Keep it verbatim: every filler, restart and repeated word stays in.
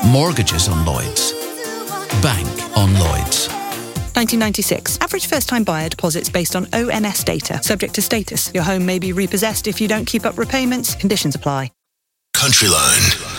Mortgages on Lloyds. Bank on Lloyds. nineteen ninety-six. Average first-time buyer deposits based on O N S data. Subject to status. Your home may be repossessed if you don't keep up repayments. Conditions apply. Countryline.